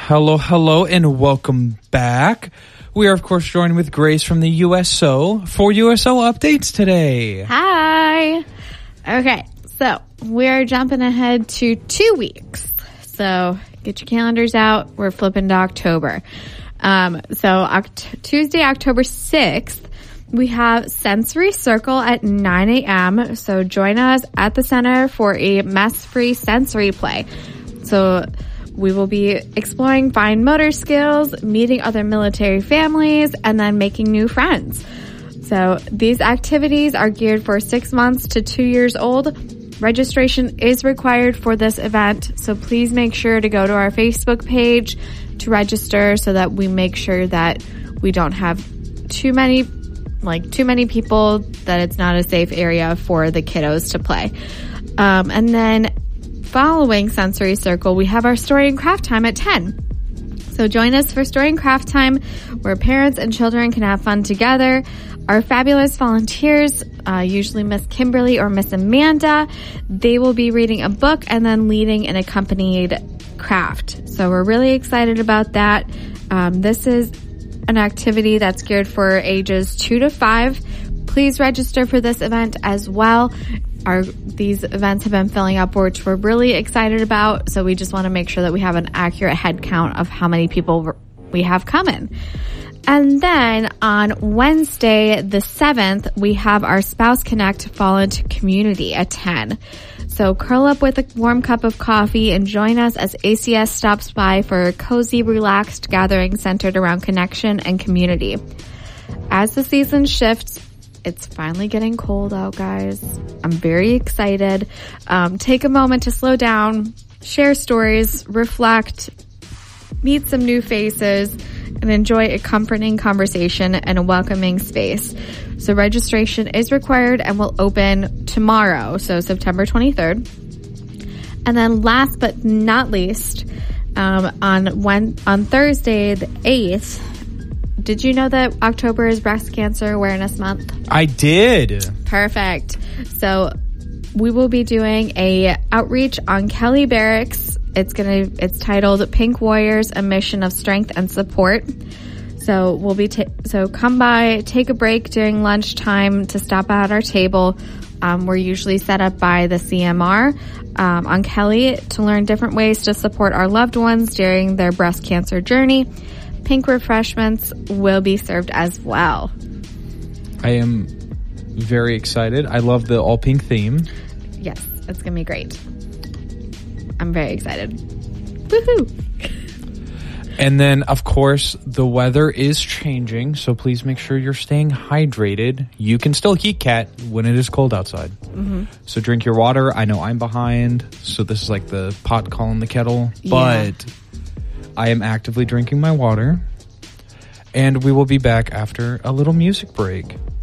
Hello, and welcome back. We are, of course, joined with Grace from the USO for USO updates today. Hi. Okay, so we're jumping ahead to 2 weeks. So get your calendars out. We're flipping to October. Tuesday, October 6th, we have Sensory Circle at 9 a.m. So join us at the center for a mess-free sensory play. So we will be exploring fine motor skills, meeting other military families, and then making new friends. So these activities are geared for 6 months to 2 years old. Registration is required for this event, so please make sure to go to our Facebook page to register so that we make sure that we don't have too many people, that it's not a safe area for the kiddos to play. And then following Sensory Circle, we have our Story and Craft Time at 10. So join us for Story and Craft Time, where parents and children can have fun together. Our fabulous volunteers, usually Miss Kimberly or Miss Amanda, they will be reading a book and then leading an accompanied craft. So we're really excited about that. This is an activity that's geared for ages 2 to 5. Please register for this event as well. These events have been filling up, which we're really excited about. So we just want to make sure that we have an accurate head count of how many people we have coming. And then on Wednesday, the 7th, we have our Spouse Connect Fall into Community at 10. So curl up with a warm cup of coffee and join us as ACS stops by for a cozy, relaxed gathering centered around connection and community. As the season shifts, it's finally getting cold out, guys. I'm very excited. Take a moment to slow down, share stories, reflect, meet some new faces, and enjoy a comforting conversation and a welcoming space. So registration is required and will open tomorrow, so September 23rd. And then last but not least, on Thursday the 8th, did you know that October is Breast Cancer Awareness Month? I did. Perfect. So we will be doing a outreach on Kelly Barracks. It's titled Pink Warriors, a Mission of Strength and Support. So so come by, take a break during lunchtime to stop at our table. We're usually set up by the CMR on Kelly to learn different ways to support our loved ones during their breast cancer journey. Pink refreshments will be served as well. I am very excited. I love the all pink theme. Yes, it's going to be great. I'm very excited. Woohoo! And then, of course, the weather is changing, so please make sure you're staying hydrated. You can still heat cat when it is cold outside. Mm-hmm. So drink your water. I know I'm behind, so this is like the pot calling the kettle. Yeah. But I am actively drinking my water. And we will be back after a little music break.